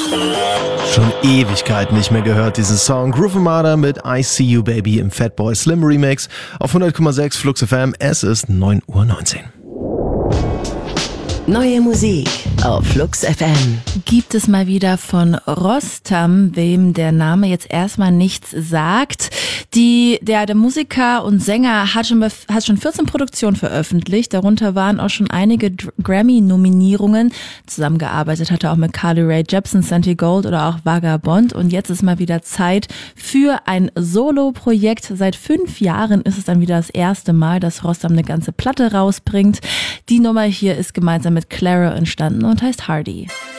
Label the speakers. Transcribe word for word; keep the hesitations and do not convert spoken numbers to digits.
Speaker 1: Schon Ewigkeit nicht mehr gehört, diesen Song. Groove Armada mit I See You Baby im Fatboy Slim Remix auf hundert Komma sechs Flux F M. Es ist neun Uhr neunzehn.
Speaker 2: Neue Musik auf Flux F M.
Speaker 3: Gibt es mal wieder von Rostam, wem der Name jetzt erstmal nichts sagt. Die, der, der Musiker und Sänger hat schon, hat schon vierzehn Produktionen veröffentlicht. Darunter waren auch schon einige Grammy-Nominierungen. Zusammengearbeitet hat er auch mit Carly Rae Jepsen, Santi Gold oder auch Vagabond. Und jetzt ist mal wieder Zeit für ein Solo-Projekt. Seit fünf Jahren ist es dann wieder das erste Mal, dass Rostam eine ganze Platte rausbringt. Die Nummer hier ist gemeinsam mit Clairo entstanden und heißt Hardy.